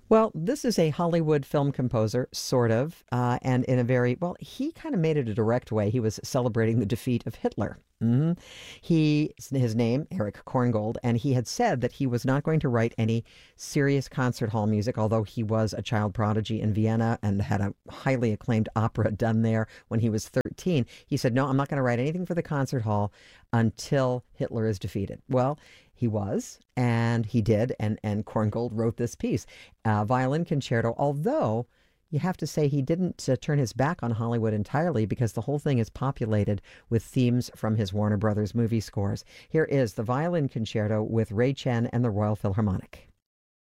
Well, this is a Hollywood film composer, sort of, and in a very, well, he kind of made it a direct way. He was celebrating the defeat of Hitler. His name, Eric Korngold, and he had said that he was not going to write any serious concert hall music, although he was a child prodigy in Vienna and had a highly acclaimed opera done there when he was 13. He said, no, I'm not going to write anything for the concert hall until Hitler is defeated. Well, he was, and he did, and Korngold wrote this piece, violin concerto, although you have to say he didn't turn his back on Hollywood entirely because the whole thing is populated with themes from his Warner Brothers movie scores. Here is the violin concerto with Ray Chen and the Royal Philharmonic.